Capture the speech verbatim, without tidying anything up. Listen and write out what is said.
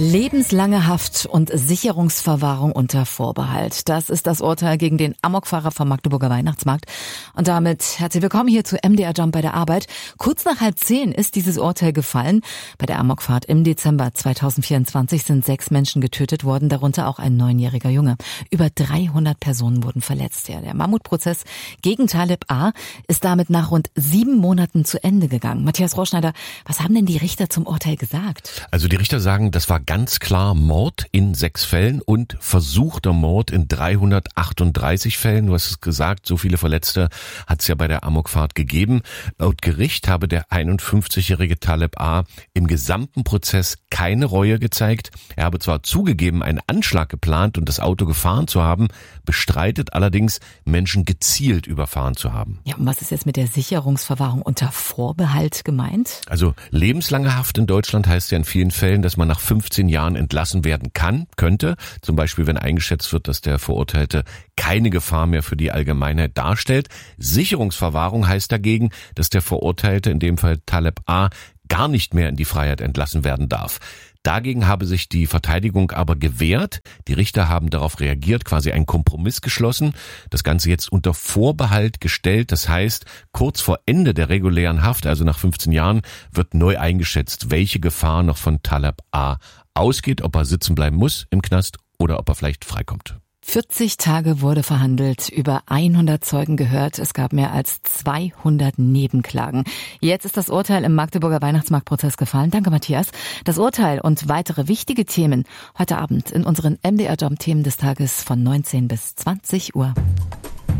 Lebenslange Haft und Sicherungsverwahrung unter Vorbehalt. Das ist das Urteil gegen den Amokfahrer vom Magdeburger Weihnachtsmarkt. Und damit herzlich willkommen hier zu M D R Jump bei der Arbeit. Kurz nach halb zehn ist dieses Urteil gefallen. Bei der Amokfahrt im Dezember zweitausendvierundzwanzig sind sechs Menschen getötet worden, darunter auch ein neunjähriger Junge. Über dreihundert Personen wurden verletzt. Ja, der Mammutprozess gegen Taleb A. ist damit nach rund sieben Monaten zu Ende gegangen. Matthias Rohrschneider, was haben denn die Richter zum Urteil gesagt? Also die Richter sagen, das war ganz klar Mord in sechs Fällen und versuchter Mord in dreihundertachtunddreißig Fällen. Du hast es gesagt, so viele Verletzte hat es ja bei der Amokfahrt gegeben. Laut Gericht habe der einundfünfzigjährige Taleb A. im gesamten Prozess keine Reue gezeigt. Er habe zwar zugegeben, einen Anschlag geplant und das Auto gefahren zu haben, bestreitet allerdings, Menschen gezielt überfahren zu haben. Ja, und was ist jetzt mit der Sicherungsverwahrung unter Vorbehalt gemeint? Also lebenslange Haft in Deutschland heißt ja in vielen Fällen, dass man nach fünfzehn Jahren entlassen werden kann, könnte. Zum Beispiel, wenn eingeschätzt wird, dass der Verurteilte keine Gefahr mehr für die Allgemeinheit darstellt. Sicherungsverwahrung heißt dagegen, dass der Verurteilte, in dem Fall Taleb A., gar nicht mehr in die Freiheit entlassen werden darf. Dagegen habe sich die Verteidigung aber gewehrt. Die Richter haben darauf reagiert, quasi einen Kompromiss geschlossen. Das Ganze jetzt unter Vorbehalt gestellt. Das heißt, kurz vor Ende der regulären Haft, also nach fünfzehn Jahren, wird neu eingeschätzt, welche Gefahr noch von Taleb A. ausgeht, ob er sitzen bleiben muss im Knast oder ob er vielleicht freikommt. vierzig Tage wurde verhandelt, über hundert Zeugen gehört. Es gab mehr als zweihundert Nebenklagen. Jetzt ist das Urteil im Magdeburger Weihnachtsmarktprozess gefallen. Danke, Matthias. Das Urteil und weitere wichtige Themen heute Abend in unseren M D R Jump Themen des Tages von neunzehn bis zwanzig Uhr.